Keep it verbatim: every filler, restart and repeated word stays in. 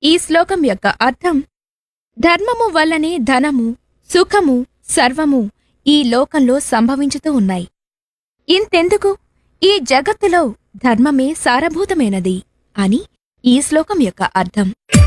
ఈ శ్లోకం యొక్క అర్థం ధర్మము వల్లనే ధనము, సుఖము, సర్వము ఈ లోకంలో సంభవించుతూ ఉన్నాయి. ఇంతెందుకు, ఈ జగత్తులో ధర్మమే సారభూతమైనది అని ఈ శ్లోకం యొక్క అర్థం.